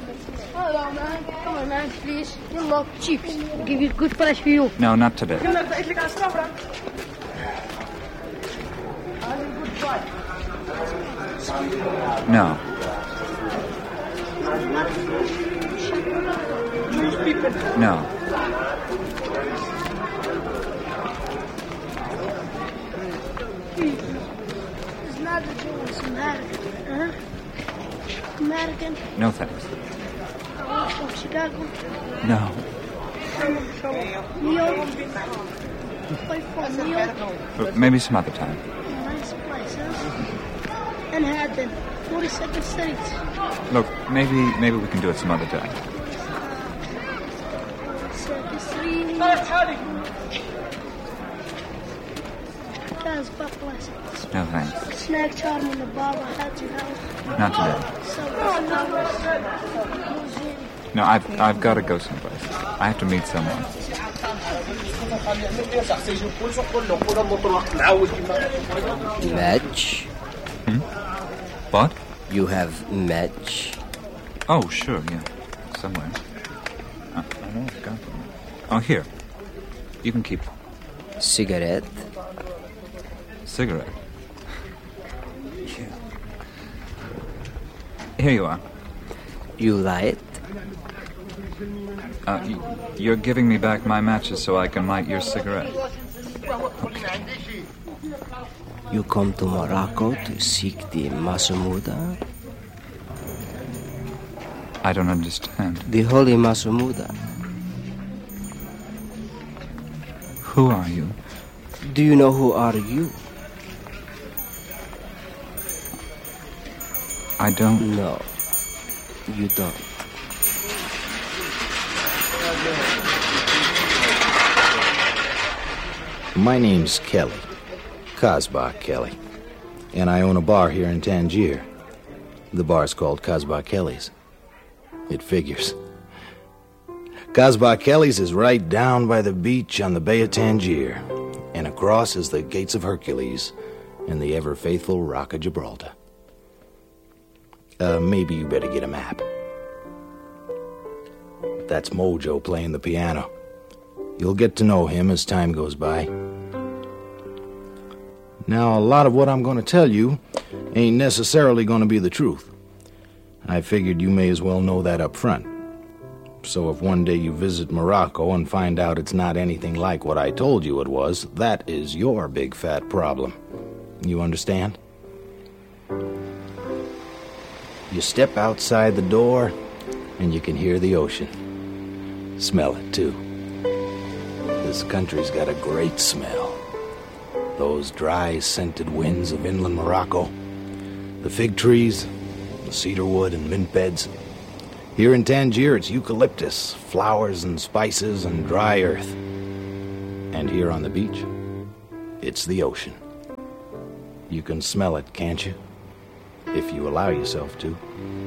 Hello, man. Come on, man, please. You love chips. I'll give you a good price for you. No, not today. No. No. It's not the Jewish American. Huh? American? No, thanks. From Chicago? No. New York? Where from? New York? But maybe some other time. Nice place, huh? Manhattan, 42nd Street. Look, maybe we can do it some other day. 42nd Street. Guys, God bless it. No, thanks. Snack charm in the barber hat you have. Not today. Museum. No, I've got to go someplace. I have to meet someone. Match? What? You have match? Oh, sure, yeah. Somewhere. I know I've got them. Oh, here. You can keep them. Cigarette? Cigarette. Yeah. Here you are. You light? You're giving me back my matches so I can light your cigarette. Okay. You come to Morocco to seek the Masumuda? I don't understand. The Holy Masumuda. Who are you? Do you know who are you? I don't. No, you don't. My name's Kelly, Kazbak Kelly, and I own a bar here in Tangier. The bar's called Kazbak Kelly's. It figures. Kazbak Kelly's is right down by the beach on the Bay of Tangier, and across is the Gates of Hercules and the ever-faithful Rock of Gibraltar. Maybe you better get a map. That's Mojo playing the piano. You'll get to know him as time goes by. Now, a lot of what I'm going to tell you ain't necessarily going to be the truth. I figured you may as well know that up front. So if one day you visit Morocco and find out it's not anything like what I told you it was, that is your big fat problem. You understand? You step outside the door, and you can hear the ocean. Smell it, too. This country's got a great smell. Those dry, scented winds of inland Morocco. The fig trees, the cedar wood and mint beds. Here in Tangier, it's eucalyptus, flowers and spices and dry earth. And here on the beach, it's the ocean. You can smell it, can't you? If you allow yourself to.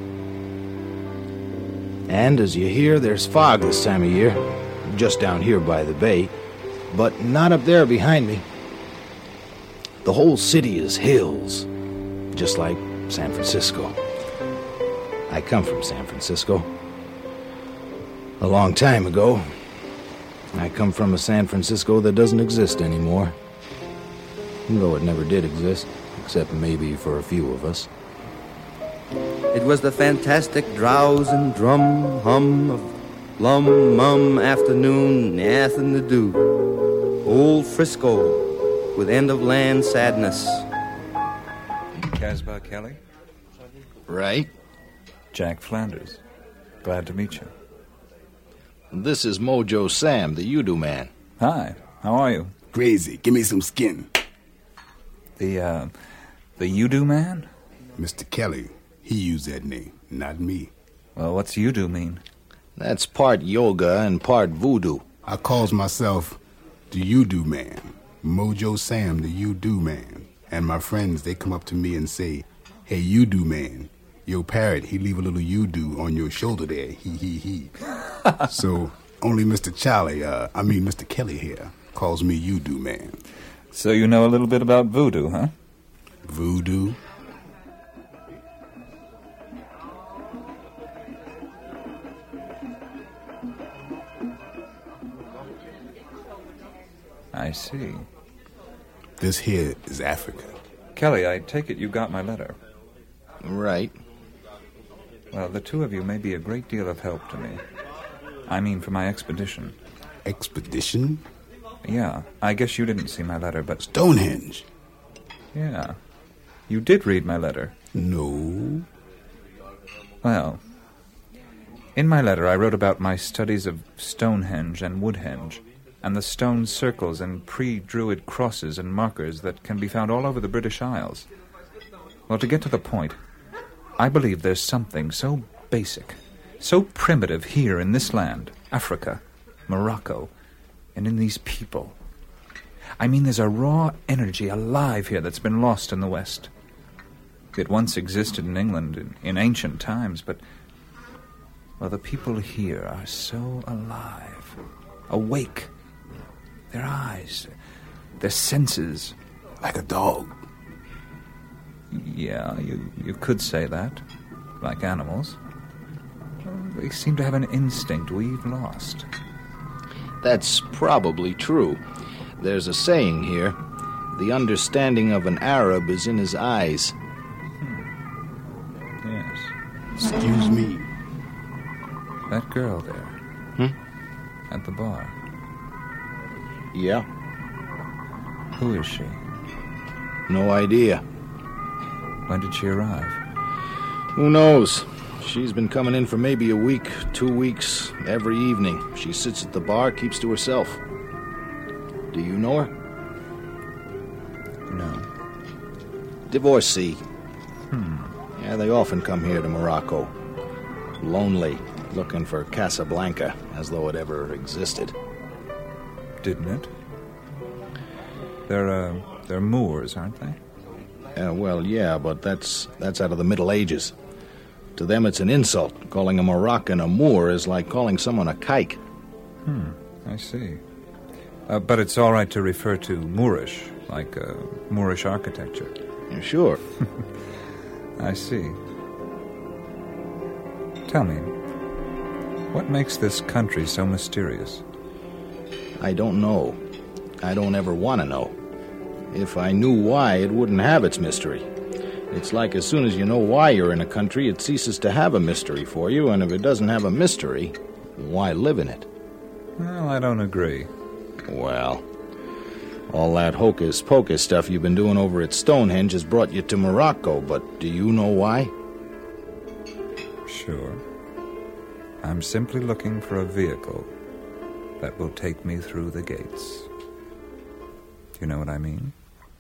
And as you hear, there's fog this time of year, just down here by the bay, but not up there behind me. The whole city is hills, just like San Francisco. I come from San Francisco. A long time ago. I come from a San Francisco that doesn't exist anymore. Though it never did exist, except maybe for a few of us. It was the fantastic drowse and drum hum of lum mum afternoon, nothing to do. Old Frisco with end-of-land sadness. Casbah Kelly? Right? Jack Flanders. Glad to meet you. This is Mojo Sam, the Udu man. Hi, how are you? Crazy. Give me some skin. The Udu man? Mr. Kelly, he used that name, not me. Well, what's Udu mean? That's part yoga and part voodoo. I calls myself the Udu man. Mojo Sam, the Udu man. And my friends, they come up to me and say, "Hey, Udu man, your parrot, he leave a little Udu on your shoulder there, he. So only Mr. Mr. Kelly here calls me Udu man. So you know a little bit about voodoo, huh? Voodoo? I see. This here is Africa. Kelly, I take it you got my letter. Right. Well, the two of you may be a great deal of help to me. I mean, for my expedition. Expedition? Yeah, I guess you didn't see my letter, but... Stonehenge. Yeah. You did read my letter. No. Well, in my letter I wrote about my studies of Stonehenge and Woodhenge, and the stone circles and pre-Druid crosses and markers that can be found all over the British Isles. Well, to get to the point, I believe there's something so basic, so primitive here in this land, Africa, Morocco, and in these people. I mean, there's a raw energy alive here that's been lost in the West. It once existed in England in ancient times, but, well, the people here are so alive, awake. Their eyes, their senses. Like a dog. Yeah, you could say that. Like animals. They seem to have an instinct we've lost. That's probably true. There's a saying here, the understanding of an Arab is in his eyes. Yes. Excuse me. That girl there. At the bar. Yeah? Who is she? No idea. When did she arrive? Who knows? She's been coming in for maybe a week, 2 weeks, every evening. She sits at the bar, keeps to herself. Do you know her? No. Divorcee. Yeah, they often come here to Morocco. Lonely, looking for Casablanca, as though it ever existed. Didn't it? They're Moors, aren't they? Well, yeah, but that's out of the Middle Ages. To them, it's an insult. Calling a Moroccan a Moor is like calling someone a kike. I see. But it's all right to refer to Moorish, like Moorish architecture. Yeah, sure. I see. Tell me, what makes this country so mysterious? I don't know. I don't ever want to know. If I knew why, it wouldn't have its mystery. It's like as soon as you know why you're in a country, it ceases to have a mystery for you, and if it doesn't have a mystery, why live in it? Well, I don't agree. Well, all that hocus-pocus stuff you've been doing over at Stonehenge has brought you to Morocco, but do you know why? Sure. I'm simply looking for a vehicle that will take me through the gates. You know what I mean?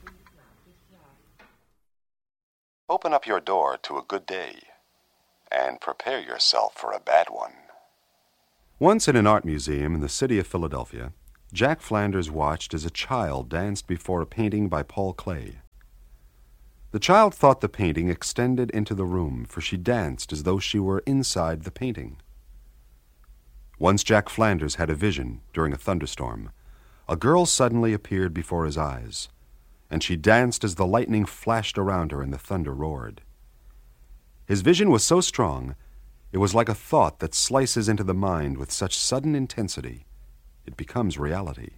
Open up your door to a good day and prepare yourself for a bad one. Once in an art museum in the city of Philadelphia, Jack Flanders watched as a child danced before a painting by Paul Klee. The child thought the painting extended into the room, for she danced as though she were inside the painting. Once Jack Flanders had a vision during a thunderstorm. A girl suddenly appeared before his eyes, and she danced as the lightning flashed around her and the thunder roared. His vision was so strong, it was like a thought that slices into the mind with such sudden intensity, it becomes reality.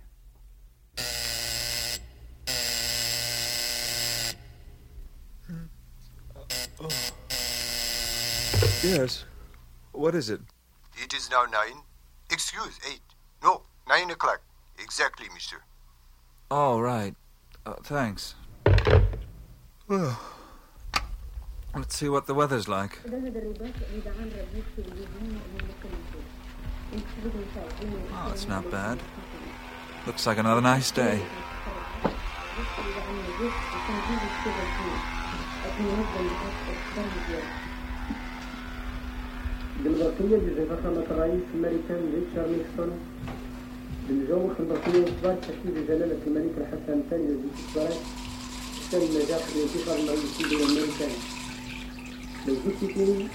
Yes. What is it? It is now 9. Excuse, 8. No, 9 o'clock. Exactly, mister. Oh, right. Thanks. Let's see what the weather's like. Oh, it's not bad. Looks like another nice day. بالبرقية بفخامة الرئيس الأمريكان ريتشارد نيكسون بالجوخ البرقية إصدار تشكيل جلالة الملك الحسن الثاني للزيتي كان النجاح للانتقال الرئيسي للأمريكان للزيتي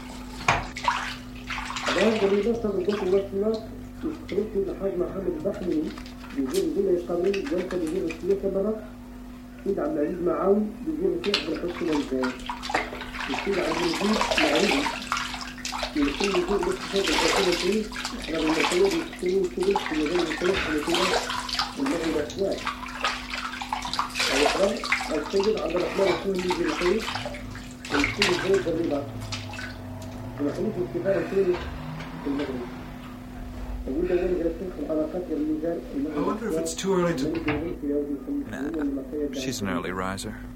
هذا الرئاسة بالضبط والسنات يستخلص الحاج محمد البحري بيجيب دولة القانون جلسة بيجيب الثلاثة مرات سيد عبد العزيز معاوي بيجيب الشيخ بالحسن والبيان السيد عبد العزيز معاوي يمكن يكون الاستفادة من الكلام احنا بالمسؤولية بنستخدم كده في مجال الكلام المغرب أسواق الإحرام السيد عبد الرحمن السوري في الخليج والسيد الزيد بالرباط ومحليف الكفاية الثاني في المغرب. I wonder if it's too early to... Nah, she's an early riser.